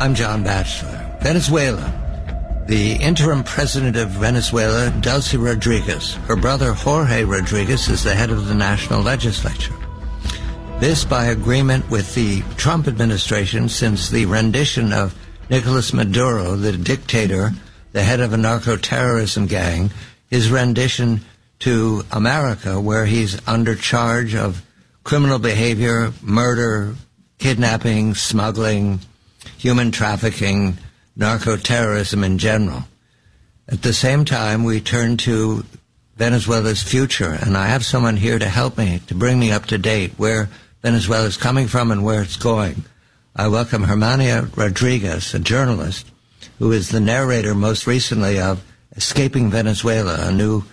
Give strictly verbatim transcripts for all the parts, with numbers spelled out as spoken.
I'm John Batchelor. Venezuela. The interim president of Venezuela, Delcy Rodriguez. Her brother, Jorge Rodriguez, is the head of the national legislature. This by agreement with the Trump administration since the rendition of Nicolas Maduro, the dictator, the head of a narco-terrorism gang, his rendition to America, where he's under charge of criminal behavior, murder, kidnapping, smuggling, human trafficking, narco-terrorism in general. At the same time, we turn to Venezuela's future, and I have someone here to help me, to bring me up to date where Venezuela is coming from and where it's going. I welcome Germania Rodriguez, a journalist, who is the narrator most recently of Escaping Venezuela, a new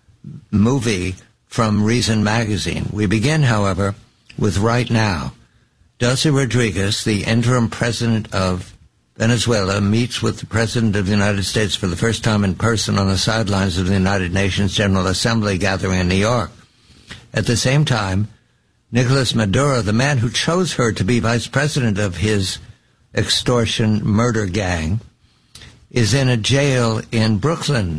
movie from Reason Magazine. We begin, however, with Right Now. Delcy Rodriguez, the interim president of Venezuela, meets with the President of the United States for the first time in person on the sidelines of the United Nations General Assembly gathering in New York. At the same time, Nicolas Maduro, the man who chose her to be vice president of his extortion murder gang, is in a jail in Brooklyn,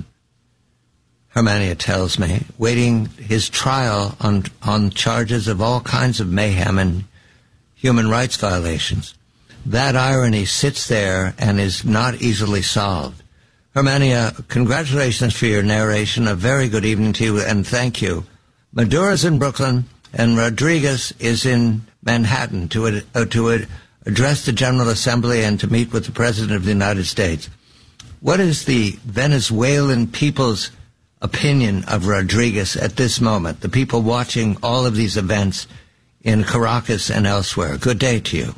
Germania tells me, waiting his trial on, on charges of all kinds of mayhem and human rights violations. That irony sits there and is not easily solved. Germania, congratulations for your narration. A very good evening to you, and thank you. Maduro's in Brooklyn, and Rodriguez is in Manhattan to, uh, to uh, address the General Assembly and to meet with the President of the United States. What is the Venezuelan people's opinion of Rodriguez at this moment, the people watching all of these events in Caracas and elsewhere? Good day to you.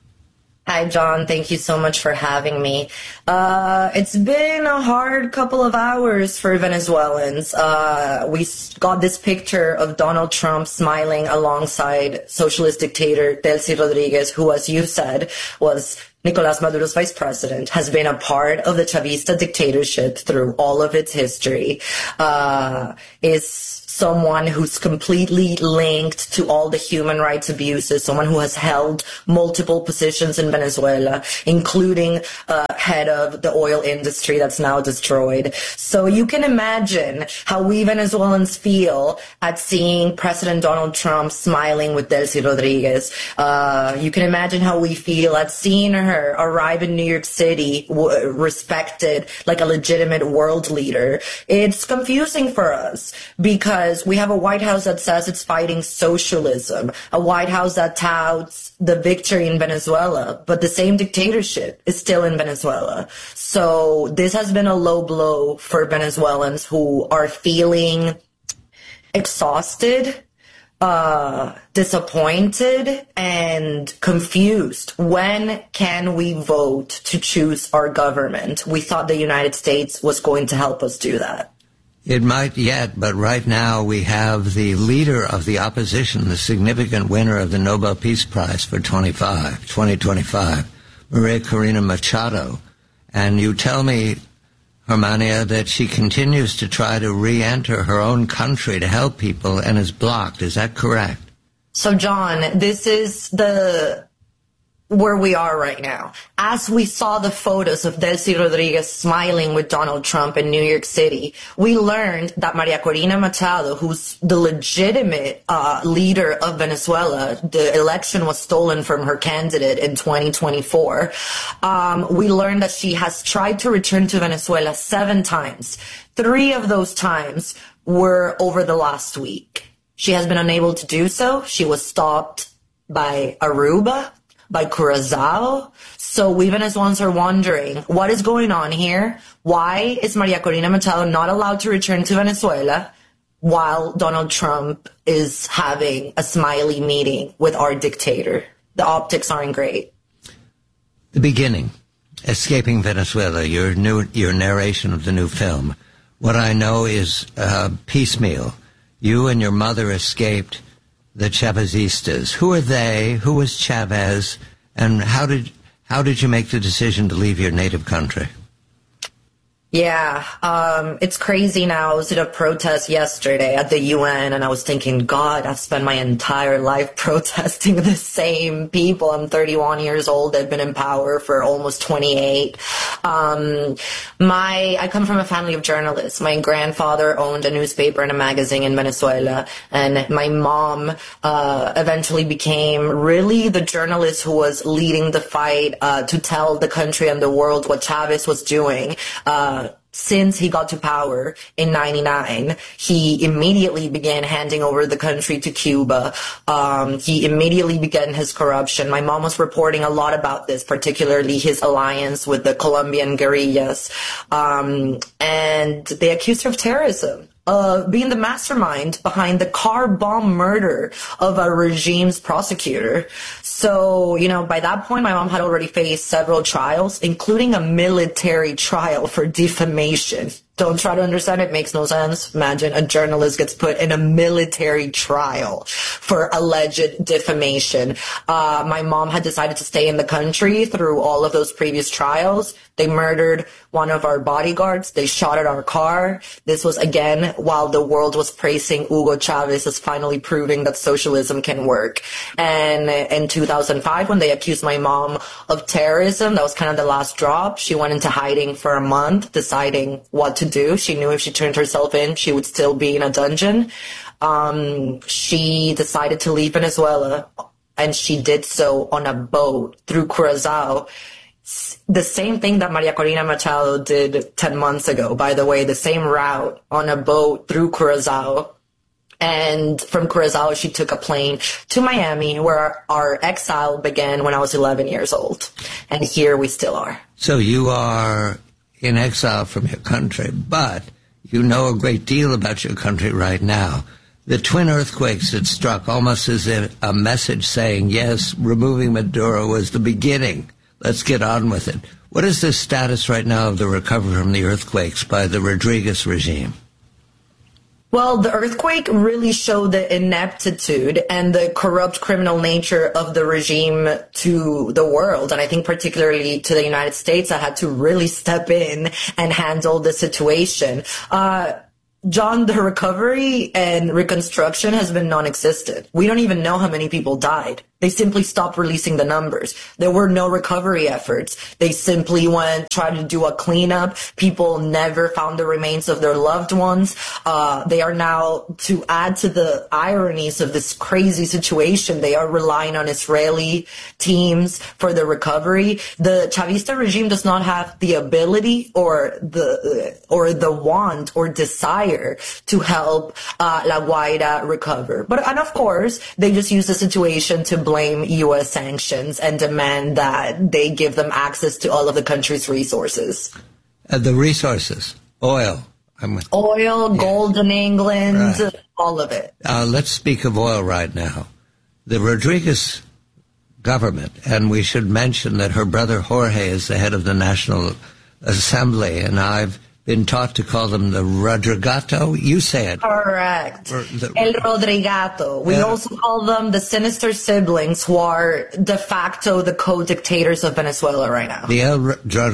Hi, John. Thank you so much for having me. Uh, it's been a hard couple of hours for Venezuelans. Uh, we got this picture of Donald Trump smiling alongside socialist dictator Delcy Rodriguez, who, as you said, was Nicolas Maduro's vice president, has been a part of the Chavista dictatorship through all of its history, uh, is someone who's completely linked to all the human rights abuses, someone who has held multiple positions in Venezuela, including uh, head of the oil industry that's now destroyed. So you can imagine how we Venezuelans feel at seeing President Donald Trump smiling with Delcy Rodriguez. Uh, you can imagine how we feel at seeing her arrive in New York City, w- respected like a legitimate world leader. It's confusing for us because we have a White House that says it's fighting socialism, a White House that touts the victory in Venezuela, but the same dictatorship is still in Venezuela. So this has been a low blow for Venezuelans who are feeling exhausted, uh, disappointed, and confused. When can we vote to choose our government? We thought the United States was going to help us do that. It might yet, but right now we have the leader of the opposition, the significant winner of the Nobel Peace Prize for twenty twenty-five, Maria Corina Machado. And you tell me, Germania, that she continues to try to re-enter her own country to help people and is blocked. Is that correct? So, John, this is the where we are right now. As we saw the photos of Delcy Rodriguez smiling with Donald Trump in New York City, we learned that Maria Corina Machado, who's the legitimate uh, leader of Venezuela, the election was stolen from her candidate in twenty twenty-four. Um, we learned that she has tried to return to Venezuela seven times. Three of those times were over the last week. She has been unable to do so. She was stopped by Aruba, by Curacao. So we Venezuelans are wondering, what is going on here? Why is Maria Corina Machado not allowed to return to Venezuela while Donald Trump is having a smiley meeting with our dictator? The optics aren't great. The beginning, Escaping Venezuela, your new your narration of the new film. What I know is uh, piecemeal. You and your mother escaped the Chavezistas. Who are they? Who was Chavez? And how did how did you make the decision to leave your native country? Yeah, um, it's crazy now. I was at a protest yesterday at the U N and I was thinking, God, I've spent my entire life protesting the same people. I'm thirty-one years old. I've been in power for almost twenty-eight. Um, my, I come from a family of journalists. My grandfather owned a newspaper and a magazine in Venezuela, and my mom, uh, eventually became really the journalist who was leading the fight, uh, to tell the country and the world what Chavez was doing. Uh, Since he got to power in ninety-nine, he immediately began handing over the country to Cuba. Um, he immediately began his corruption. My mom was reporting a lot about this, particularly his alliance with the Colombian guerrillas. Um, and they accused her of terrorism, uh, being the mastermind behind the car bomb murder of a regime's prosecutor. So, you know, by that point, my mom had already faced several trials, including a military trial for defamation. Don't try to understand it. Makes no sense. Imagine a journalist gets put in a military trial for alleged defamation. Uh, my mom had decided to stay in the country through all of those previous trials. They murdered one of our bodyguards. They shot at our car. This was, again, while the world was praising Hugo Chavez as finally proving that socialism can work. And in two thousand five, when they accused my mom of terrorism, that was kind of the last drop. She went into hiding for a month, deciding what to do. She knew if she turned herself in, she would still be in a dungeon. Um, she decided to leave Venezuela, and she did so on a boat through Curacao. The same thing that Maria Corina Machado did ten months ago, by the way, the same route on a boat through Curacao. And from Curacao, she took a plane to Miami, where our exile began when I was eleven years old. And here we still are. So you are in exile from your country, but you know a great deal about your country right now. The twin earthquakes that struck, almost as if a message saying, yes, removing Maduro was the beginning. Let's get on with it. What is the status right now of the recovery from the earthquakes by the Rodriguez regime? Well, the earthquake really showed the ineptitude and the corrupt criminal nature of the regime to the world. And I think particularly to the United States, that had to really step in and handle the situation. Uh, John, the recovery and reconstruction has been non-existent. We don't even know how many people died. They simply stopped releasing the numbers. There were no recovery efforts. They simply went, tried to do a cleanup. People never found the remains of their loved ones. Uh, they are now, to add to the ironies of this crazy situation, they are relying on Israeli teams for the recovery. The Chavista regime does not have the ability or the, or the want or desire to help, uh, La Guaira recover. But, and of course, they just use the situation to blame blame U S sanctions and demand that they give them access to all of the country's resources. Uh, the resources, oil. I'm with, oil, yeah. Gold in England, right. All of it. Uh, let's speak of oil right now. The Rodriguez government, and we should mention that her brother Jorge is the head of the National Assembly, and I've been taught to call them the Rodrigato. You say it. Correct. The, El Rodrigato. We uh, also call them the sinister siblings who are de facto the co-dictators of Venezuela right now. The El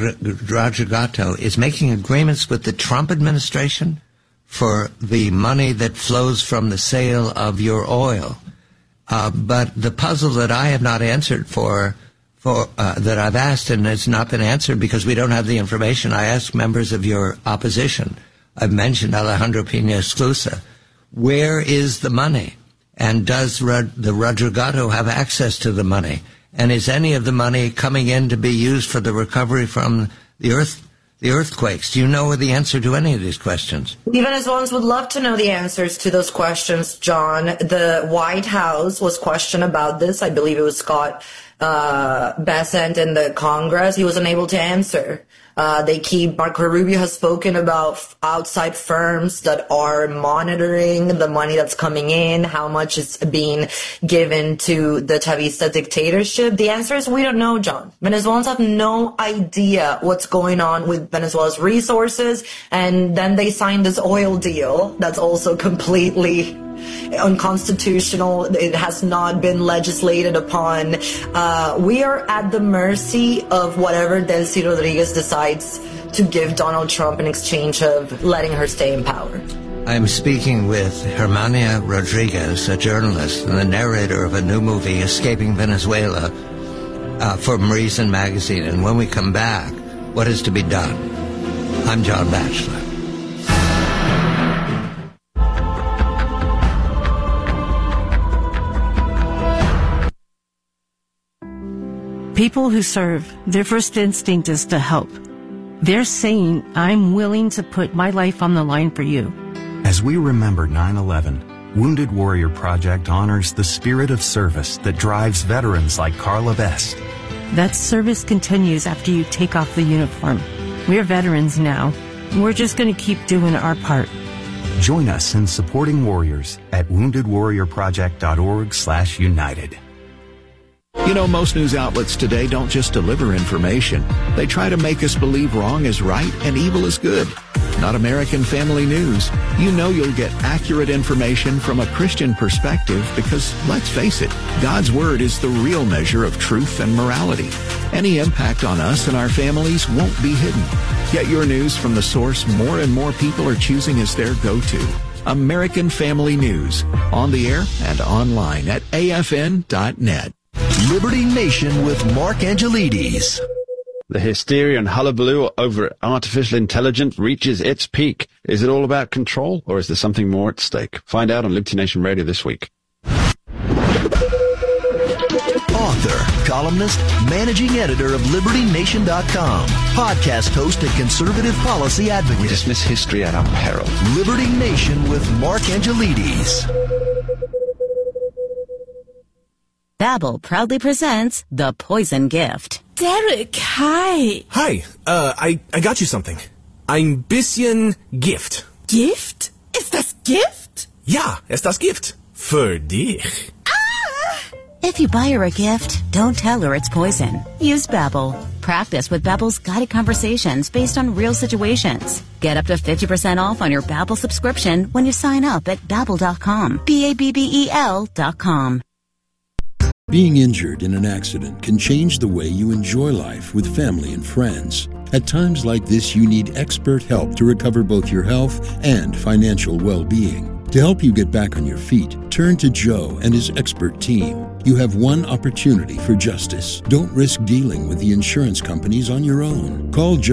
Rodrigato is making agreements with the Trump administration for the money that flows from the sale of your oil. Uh, but the puzzle that I have not answered for For, uh, that I've asked and it's not been answered because we don't have the information. I asked members of your opposition. I've mentioned Alejandro Pina Esclusa. Where is the money? And does Rod- the Rodrigato have access to the money? And is any of the money coming in to be used for the recovery from the earth, the earthquakes? Do you know the answer to any of these questions? We Venezuelans would love to know the answers to those questions, John. The White House was questioned about this. I believe it was Scott Uh, Bessent in the Congress. He was unable to answer. Uh, they keep, Marco Rubio has spoken about outside firms that are monitoring the money that's coming in, how much is being given to the Chavista dictatorship. The answer is we don't know, John. Venezuelans have no idea what's going on with Venezuela's resources, and then they signed this oil deal that's also completely unconstitutional. It has not been legislated upon. Uh, we are at the mercy of whatever Delcy Rodriguez decides to give Donald Trump in exchange of letting her stay in power. I'm speaking with Germania Rodriguez, a journalist and the narrator of a new movie, Escaping Venezuela, uh, from Reason Magazine. And when we come back, what is to be done? I'm John Batchelor. People who serve, their first instinct is to help. They're saying, I'm willing to put my life on the line for you. As we remember nine eleven, Wounded Warrior Project honors the spirit of service that drives veterans like Carla Best. That service continues after you take off the uniform. We're veterans now. We're just going to keep doing our part. Join us in supporting warriors at wounded warrior project dot org slash united. You know, most news outlets today don't just deliver information. They try to make us believe wrong is right and evil is good. Not American Family News. You know you'll get accurate information from a Christian perspective because, let's face it, God's Word is the real measure of truth and morality. Any impact on us and our families won't be hidden. Get your news from the source more and more people are choosing as their go-to. American Family News. On the air and online at A F N dot net. Liberty Nation with Mark Angelides. The hysteria and hullabaloo over artificial intelligence reaches its peak. Is it all about control, or is there something more at stake? Find out on Liberty Nation Radio this week. Author, columnist, managing editor of Liberty Nation dot com, podcast host and conservative policy advocate. We dismiss history at our peril. Liberty Nation with Mark Angelides. Babbel proudly presents The Poison Gift. Derek, hi. Hi, uh, I, I got you something. Ein bisschen Gift. Gift? Ist das Gift? Ja, ist das Gift. Für dich. Ah! If you buy her a gift, don't tell her it's poison. Use Babbel. Practice with Babbel's guided conversations based on real situations. Get up to fifty percent off on your Babbel subscription when you sign up at babbel dot com. B A B B E L dot com. Being injured in an accident can change the way you enjoy life with family and friends. At times like this, you need expert help to recover both your health and financial well-being. To help you get back on your feet, turn to Joe and his expert team. You have one opportunity for justice. Don't risk dealing with the insurance companies on your own. Call Joe